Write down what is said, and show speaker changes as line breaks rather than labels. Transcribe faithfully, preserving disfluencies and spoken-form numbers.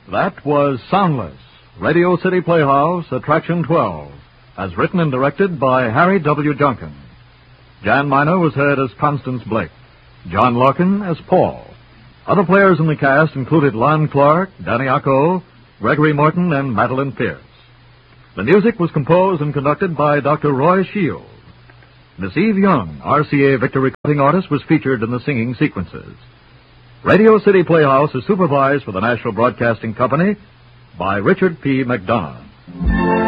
That was Soundless, Radio City Playhouse, Attraction twelve, as written and directed by Harry W. Junkin. Jan Miner was heard as Constance Blake, John Larkin as Paul. Other players in the cast included Lon Clark, Danny Acco, Gregory Morton, and Madeline Pierce. The music was composed and conducted by Doctor Roy Shield. Miss Eve Young, R C A Victor recording artist, was featured in the singing sequences. Radio City Playhouse is supervised for the National Broadcasting Company by Richard P. McDonough.